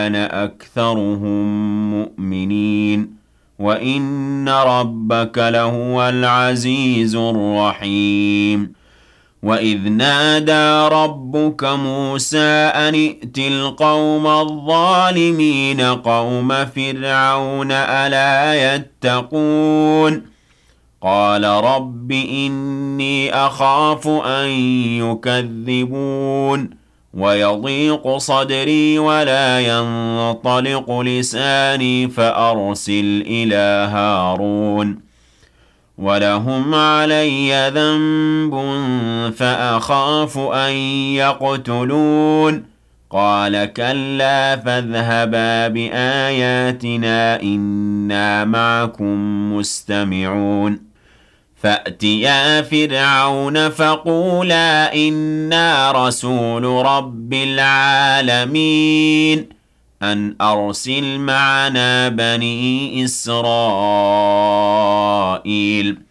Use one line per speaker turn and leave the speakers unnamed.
أكثرهم مؤمنين وإن ربك لهو العزيز الرحيم وإذ نادى ربك موسى أن ائت القوم الظالمين قوم فرعون ألا يتقون قال رب إني أخاف أن يكذبون ويضيق صدري ولا ينطلق لساني فأرسل إلى هارون ولهم علي ذنب فأخاف أن يقتلون قال كلا فاذهبا بآياتنا إنا معكم مستمعون فأتيا فرعون فقولا إنا رسول رب العالمين أن أرسل معنا بني إسرائيل